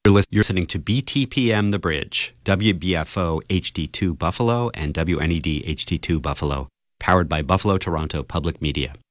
You're listening to BTPM The Bridge, WBFO HD2 Buffalo and WNED HD2 Buffalo, powered by Buffalo Toronto Public Media.